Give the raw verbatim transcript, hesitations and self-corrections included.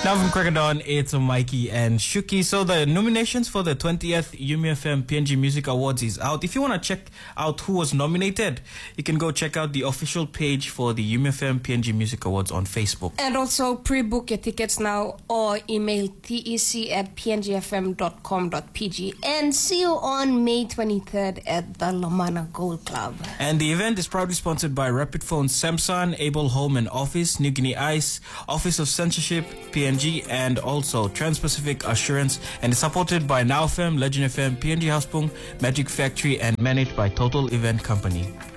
Now from Crackerdawn, it's Mikey and Shuki. So the nominations for the twentieth Yumi F M P N G Music Awards is out. If you want to check out who was nominated, you can go check out the official page for the Yumi F M P N G Music Awards on Facebook. And also pre-book your tickets now or email tec at p n g f m dot com dot p g. And see you on May twenty-third at the Lomana Gold Club. And the event is proudly sponsored by Rapid Phones Samsung, Able Home and Office, New Guinea Ice, Office of Censorship, P N G, and also Trans-Pacific Assurance, and is supported by Now F M, Legend F M, P N G Houseburg, Magic Factory, and managed by Total Event Company.